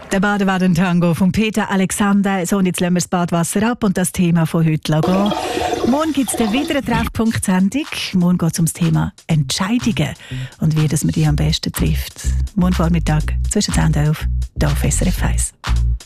Der Badewanne-Tango von Peter Alexander. So, und jetzt lassen wir das Badwasser ab und das Thema von heute gehen. Morgen gibt es wieder eine Treffpunkt-Sendung. Morgen geht es um das Thema Entscheidungen und wie das man die am besten trifft. Morgen Vormittag zwischen 10 und 11 hier auf SRF 1.